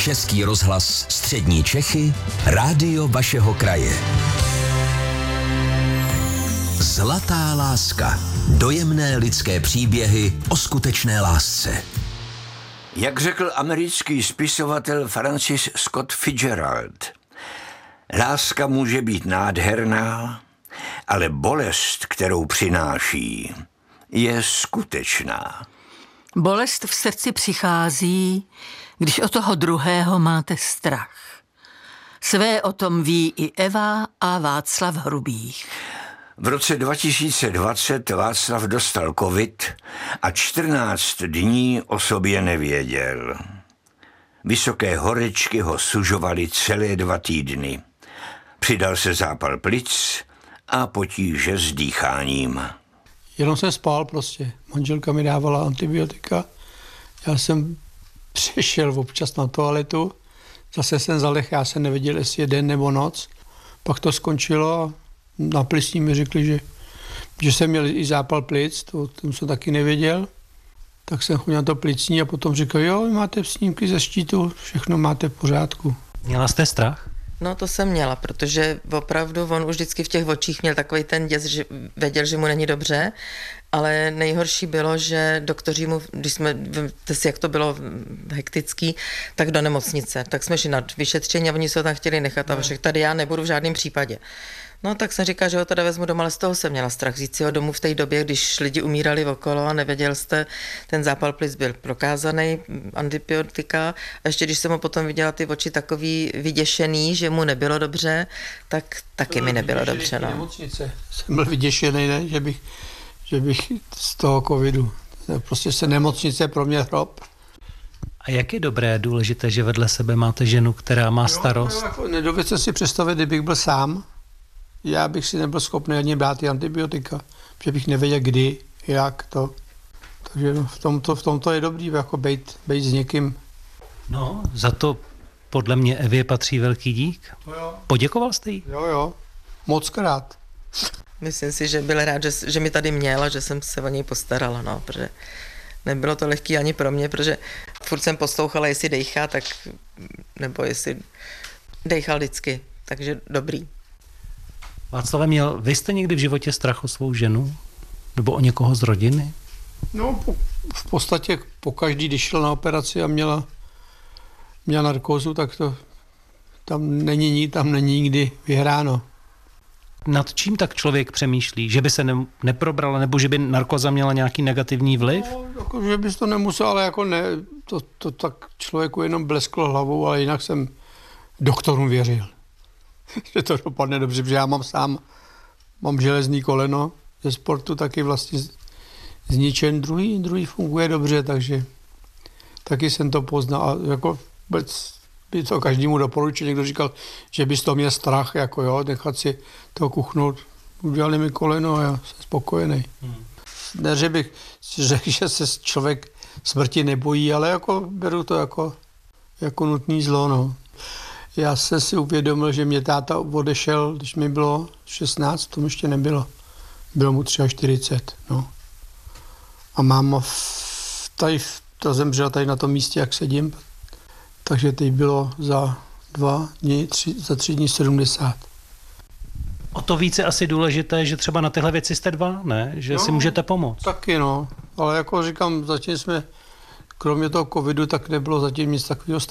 Český rozhlas Střední Čechy, rádio vašeho kraje. Zlatá láska. Dojemné lidské příběhy o skutečné lásce. Jak řekl americký spisovatel Francis Scott Fitzgerald, láska může být nádherná, ale bolest, kterou přináší, je skutečná. Bolest v srdci přichází, když o toho druhého máte strach. Své o tom ví i Eva a Václav Hrubých. V roce 2020 Václav dostal covid a 14 dní o sobě nevěděl. Vysoké horečky ho sužovaly celé 2 týdny. Přidal se zápal plic a potíže s dýcháním. Jenom jsem spal prostě. Manželka mi dávala antibiotika. Já jsem přišel občas na toaletu. Zase jsem zaleh, já jsem nevěděl, jestli je den nebo noc. Pak to skončilo a na plicní mi řekli, že jsem měl i zápal plic, to jsem taky nevěděl. Tak jsem chodil na to plicní a potom říkal, jo, vy máte snímky ze štítu, všechno máte v pořádku. Měla jste strach? No to jsem měla, protože opravdu on už vždycky v těch očích měl takový ten děs, že věděl, že mu není dobře, ale nejhorší bylo, že doktoři mu, když jsme, jak to bylo hektický, tak do nemocnice, tak jsme šli na vyšetření a oni se ho tam chtěli nechat a však tady já nebudu v žádném případě. No tak jsem říkala, že ho teda vezmu doma, ale z toho jsem měla strach vzít si ho domů v té době, když lidi umírali okolo a nevěděl jste, ten zápal plic byl prokázaný, antibiotika a ještě když jsem ho potom viděla ty oči takový vyděšený, že mu nebylo dobře, tak taky mi nebylo dobře. No. Nemocnice. Jsem byl vyděšený, ne? Že bych z toho covidu. Prostě se nemocnice pro mě hrob. A jak je dobré, důležité, že vedle sebe máte ženu, která má starost? Jako nedovedte si představit, kdybych byl sám, já bych si nebyl schopný ani brát ty antibiotika, protože bych nevěděl kdy, jak to. Takže v tomto je dobrý jako být s někým. No, za to podle mě Evě patří velký dík. Jo. Poděkoval jste jí? Jo, mockrát. Myslím si, že byl rád, že mi tady měl a že jsem se o něj postarala, no, protože nebylo to lehký ani pro mě, protože furt jsem poslouchala, jestli dejchá, tak, nebo jestli dejchal vždycky, takže dobrý. Václave, vy jste někdy v životě strach o svou ženu? Nebo o někoho z rodiny? No, v podstatě pokaždý, když šel na operaci a měla narkózu, tak to tam není nikdy vyhráno. Nad čím tak člověk přemýšlí? Že by se neprobrala, nebo že by narkóza měla nějaký negativní vliv? No, jako, že bys to nemusel, ale jako ne, to tak člověku jenom blesklo hlavou, ale jinak jsem doktorům věřil. Že to dopadne dobře, protože já mám železný koleno ze sportu, taky vlastně zničen, druhý funguje dobře, takže taky jsem to poznal. A jako by to každému doporučil, někdo říkal, že bys to měl strach, jako jo, nechat si to kuchnout. Udělali mi koleno a já jsem spokojený. Ne, že bych řekl, že se člověk smrti nebojí, ale jako beru to jako nutný zlo, no. Já jsem si uvědomil, že mě táta odešel, když mi bylo 16, to ještě nebylo. Bylo mu 43, no. A máma to zemřela tady na tom místě, jak sedím. Takže teď bylo za 3 dny 70. O to více asi důležité, že třeba na tyhle věci jste 2, ne? Že si můžete pomoct. Taky, no. Ale jako říkám, zatím jsme, kromě toho covidu, tak nebylo zatím nic takového